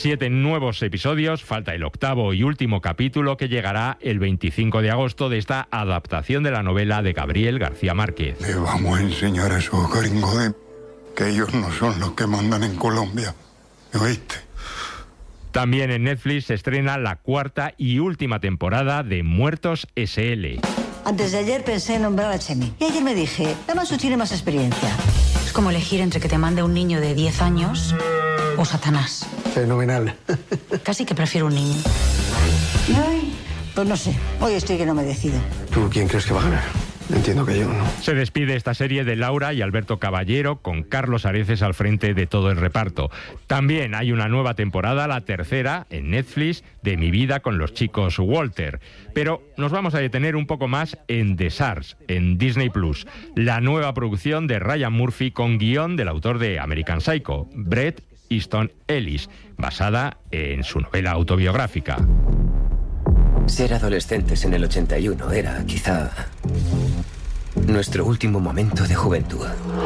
7 nuevos episodios, falta el 8º y último capítulo que llegará el 25 de agosto de esta adaptación de la novela de Gabriel García Márquez. Le vamos a enseñar a esos gringos que ellos no son los que mandan en Colombia. ¿Oíste? También en Netflix se estrena la 4ª y última temporada de Muertos S.L. Antes de ayer pensé en nombrar a Chemi. Y ayer me dije, Damaso tiene más experiencia. Es como elegir entre que te mande un niño de 10 años o Satanás. Fenomenal. Casi que prefiero un niño. Ay, pues no sé, hoy estoy que no me decido. ¿Tú quién crees que va a ganar? Entiendo que yo, ¿no? Se despide esta serie de Laura y Alberto Caballero, con Carlos Areces al frente de todo el reparto. También hay una nueva temporada, la 3ª, en Netflix, de Mi vida con los chicos Walter. Pero nos vamos a detener un poco más en The Sars, en Disney Plus, la nueva producción de Ryan Murphy con guión del autor de American Psycho, Bret Easton Ellis, basada en su novela autobiográfica. Ser adolescentes en el 81 era, quizá, nuestro último momento de juventud.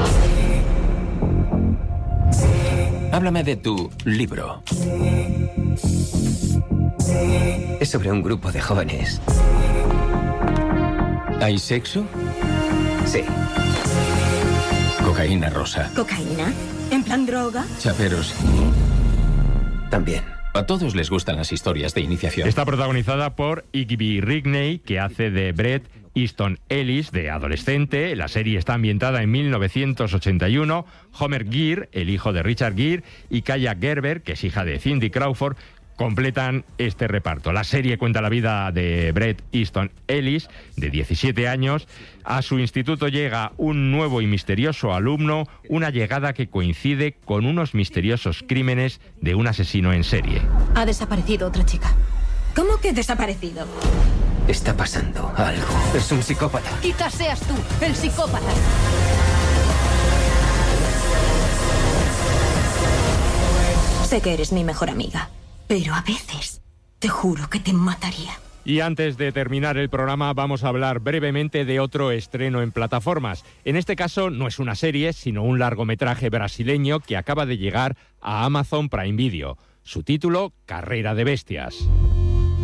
Háblame de tu libro. Es sobre un grupo de jóvenes. ¿Hay sexo? Sí. Cocaína rosa. ¿Cocaína? ¿En plan droga? Chaperos. También. A todos les gustan las historias de iniciación. Está protagonizada por Igby Rigney, que hace de Bret Easton Ellis, de adolescente. La serie está ambientada en 1981. Homer Gere, el hijo de Richard Gere, y Kaya Gerber, que es hija de Cindy Crawford, completan este reparto. La serie cuenta la vida de Bret Easton Ellis, de 17 años. A su instituto llega un nuevo y misterioso alumno, una llegada que coincide con unos misteriosos crímenes de un asesino en serie. Ha desaparecido otra chica. ¿Cómo que desaparecido? Está pasando algo. Es un psicópata. Quizás seas tú, el psicópata. Sé que eres mi mejor amiga, pero a veces te juro que te mataría. Y antes de terminar el programa vamos a hablar brevemente de otro estreno en plataformas. En este caso no es una serie, sino un largometraje brasileño que acaba de llegar a Amazon Prime Video. Su título, Carrera de Bestias.